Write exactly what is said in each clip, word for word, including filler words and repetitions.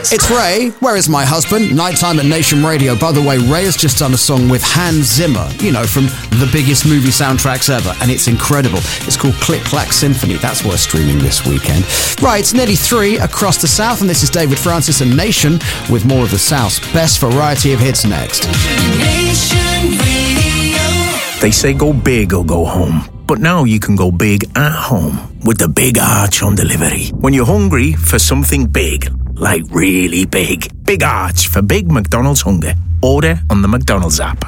It's Ray. Where is my husband? Nighttime at Nation Radio. By the way, Ray has just done a song with Hans Zimmer, you know, from the biggest movie soundtracks ever, and it's incredible. It's called Click Clack Symphony. That's worth streaming this weekend. Right, it's nearly three across the South, and this is David Francis and Nation with more of the South's best variety of hits next. Nation Radio. They say go big or go home. But now you can go big at home with the Big Arch on delivery. When you're hungry for something big, like really big, Big Arch for big McDonald's hunger. Order on the McDonald's app.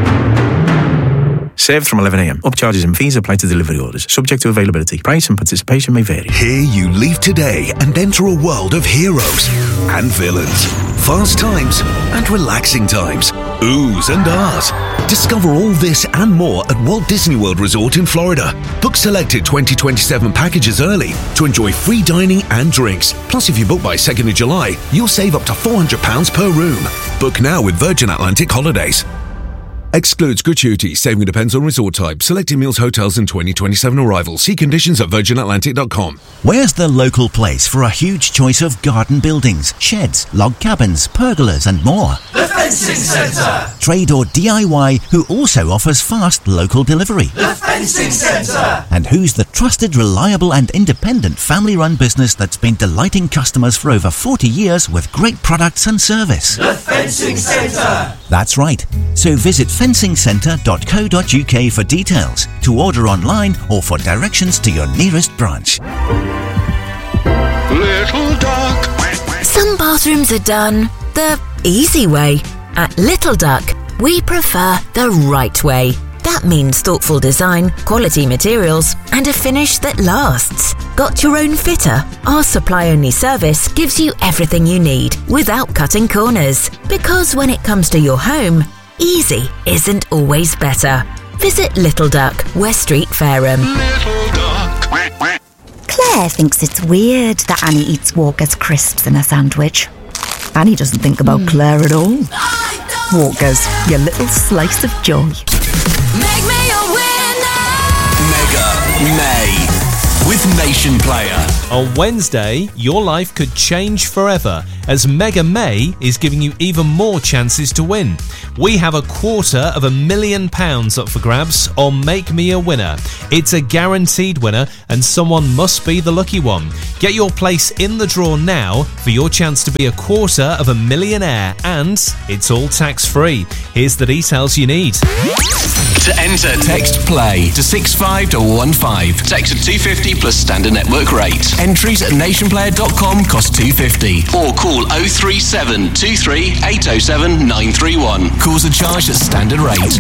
Served from eleven a.m. Upcharges and fees apply to delivery orders. Subject to availability. Price and participation may vary. Here you leave today and enter a world of heroes and villains. Fast times and relaxing times. Oohs and ahs. Discover all this and more at Walt Disney World Resort in Florida. Book selected twenty twenty-seven packages early to enjoy free dining and drinks. Plus, if you book by second of July, you'll save up to four hundred pounds per room. Book now with Virgin Atlantic Holidays. Excludes gratuity. Saving depends on resort type. Selected meals, hotels and twenty twenty-seven arrivals. See conditions at virgin atlantic dot com. Where's the local place for a huge choice of garden buildings, sheds, log cabins, pergolas and more? The Fencing Centre. Trade or D I Y who also offers fast local delivery. The Fencing Centre. And who's the trusted, reliable and independent family-run business that's been delighting customers for over forty years with great products and service? The Fencing Centre. That's right. So visit fencing centre dot co dot uk for details, to order online or for directions to your nearest branch. Little Duck. Some bathrooms are done the easy way. At Little Duck, we prefer the right way. That means thoughtful design, quality materials, and a finish that lasts. Got your own fitter? Our supply-only service gives you everything you need without cutting corners. Because when it comes to your home, easy isn't always better. Visit Little Duck, West Street, Fareham. Little Duck. Claire thinks it's weird that Annie eats Walker's crisps in a sandwich. Annie doesn't think about mm. Claire at all. Walker's, your little slice of joy. Make me a winner. Mega May with Nation Player. On Wednesday, your life could change forever as Mega May is giving you even more chances to win. We have a quarter of a million pounds up for grabs on Make Me a Winner. It's a guaranteed winner and someone must be the lucky one. Get your place in the draw now for your chance to be a quarter of a millionaire, and it's all tax-free. Here's the details you need. To enter, text PLAY to six five one one five. Text at two fifty plus standard network rate. Entries at nation player dot com cost two fifty. Or call oh three seven two three eight oh seven nine three one. Calls are charged at standard rate.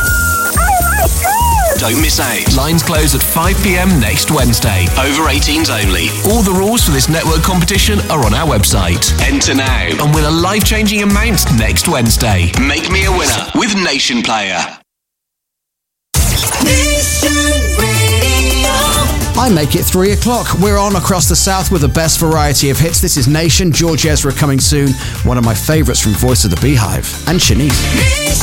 Don't miss out. Lines close at five p.m. next Wednesday. Over eighteens only. All the rules for this network competition are on our website. Enter now and win a life-changing amount next Wednesday. Make me a winner with Nation Player. Nation Radio. I make it three o'clock. We're on across the South with the best variety of hits. This is Nation. George Ezra coming soon. One of my favourites from Voice of the Beehive. And Shanice.